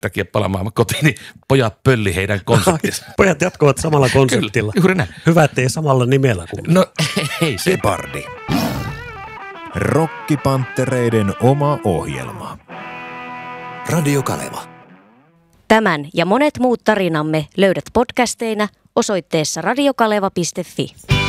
takia palaamaan kotiin, niin pojat pölli heidän konseptissa. Pojat jatkuvat samalla konseptilla. Kyllä, juuri näin. Hyvä, ettei samalla nimellä kuin. No ei se. Gepardi. Rokkipanttereiden oma ohjelma. Radio Kaleva. Tämän ja monet muut tarinamme löydät podcasteina osoitteessa radiokaleva.fi.